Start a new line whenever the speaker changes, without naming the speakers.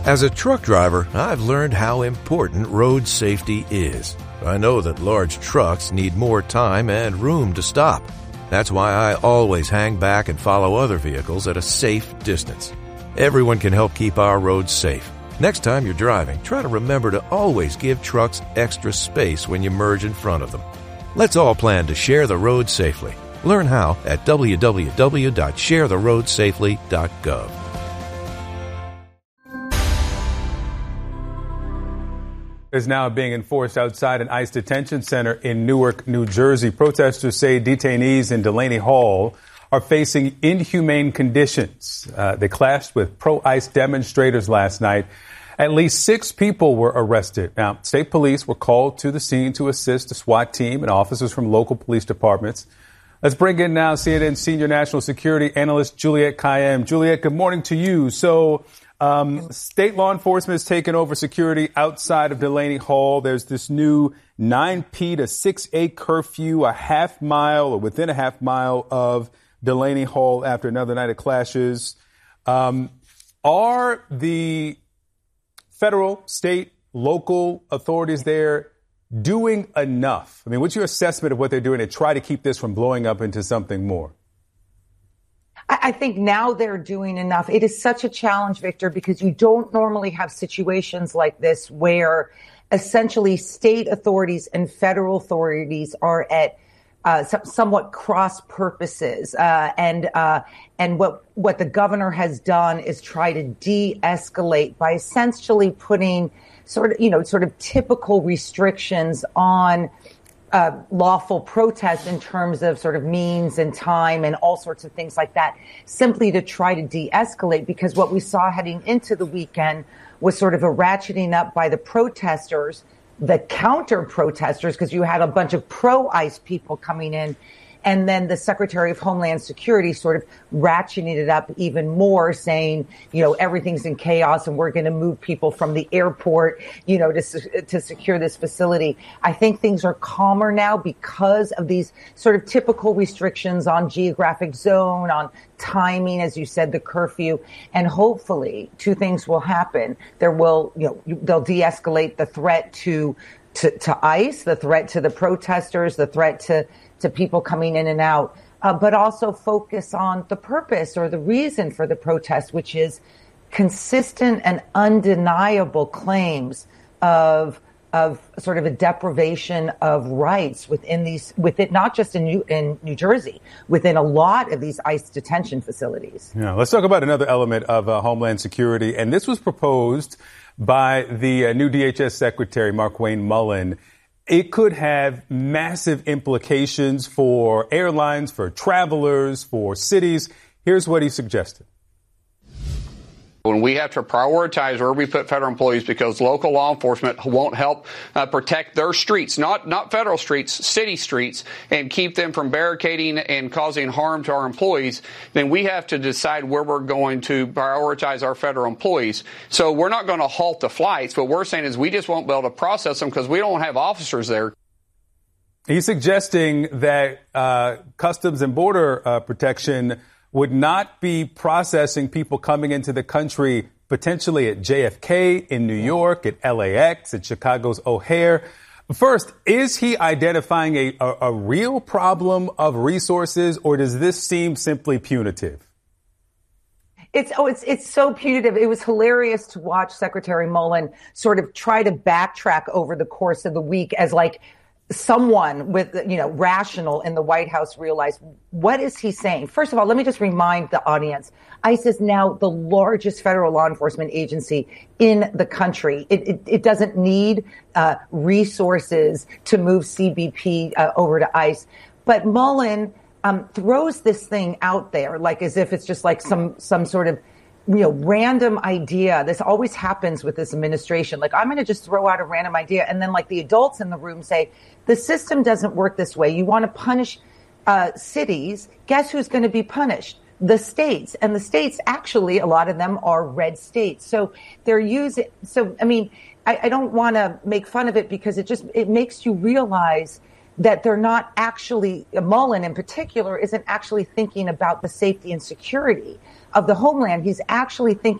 As a truck driver, I've learned how important road safety is. I know that large trucks need more time and room to stop. That's why I always hang back and follow other vehicles at a safe distance. Everyone can help keep our roads safe. Next time you're driving, try to remember to always give trucks extra space when you merge in front of them. Let's all plan to share the road safely. Learn how at www.sharetheroadsafely.gov.
Is now being enforced outside an ICE detention center in Newark, New Jersey. Protesters say detainees in Delaney Hall are facing inhumane conditions. They clashed with pro-ICE demonstrators last night. At least 6 people were arrested. Now, state police were called to the scene to assist the SWAT team and officers from local police departments. Let's bring in now CNN senior national security analyst Juliette Kayyem. Juliette, good morning to you. So, state law enforcement has taken over security outside of Delaney Hall. There's this new 9 p. to 6 a. curfew, a half mile or within a half mile of Delaney Hall after another night of clashes. Are the federal, state, local authorities there doing enough? I mean, what's your assessment of what they're doing to try to keep this from blowing up into something more?
I think now they're doing enough. It is such a challenge, Victor, because you don't normally have situations like this where essentially state authorities and federal authorities are at somewhat cross purposes. And what the governor has done is try to de-escalate by essentially putting sort of typical restrictions on lawful protest in terms of sort of means and time and all sorts of things like that, simply to try to de-escalate, because what we saw heading into the weekend was sort of a ratcheting up by the protesters, the counter protesters, because you had a bunch of pro-ICE people coming in, and then the Secretary of Homeland Security sort of ratcheting it up even more, saying, everything's in chaos and we're going to move people from the airport, to secure this facility. I think things are calmer now because of these sort of typical restrictions on geographic zone, on timing, as you said, the curfew, and hopefully 2 things will happen. They'll de-escalate the threat to ICE, the threat to the protesters, the threat to people coming in and out, but also focus on the purpose or the reason for the protest, which is consistent and undeniable claims of sort of a deprivation of rights within not just in New Jersey, within a lot of these ICE detention facilities.
Yeah, let's talk about another element of Homeland Security, and this was proposed by the new DHS Secretary Markwayne Mullin. It could have massive implications for airlines, for travelers, for cities. Here's what he suggested.
When we have to prioritize where we put federal employees because local law enforcement won't help protect their streets, not federal streets, city streets, and keep them from barricading and causing harm to our employees, then we have to decide where we're going to prioritize our federal employees. So we're not going to halt the flights. What we're saying is we just won't be able to process them because we don't have officers there.
He's suggesting that Customs and Border Protection would not be processing people coming into the country potentially at JFK, in New York, at LAX, at Chicago's O'Hare. First, is he identifying a real problem of resources, or does this seem simply punitive?
It's so punitive. It was hilarious to watch Secretary Mullin sort of try to backtrack over the course of the week as like someone with, rational in the White House realized, what is he saying? First of all, let me just remind the audience, ICE is now the largest federal law enforcement agency in the country. It doesn't need resources to move CBP over to ICE. But Mullin throws this thing out there like as if it's just like some sort of random idea. This always happens with this administration. Like, I'm going to just throw out a random idea. And then like the adults in the room say, the system doesn't work this way. You want to punish cities. Guess who's going to be punished? The states. And the states, actually, a lot of them are red states. So they're using, I don't want to make fun of it because it makes you realize that they're not actually, Mullin in particular, isn't actually thinking about the safety and security of the homeland. He's actually thinking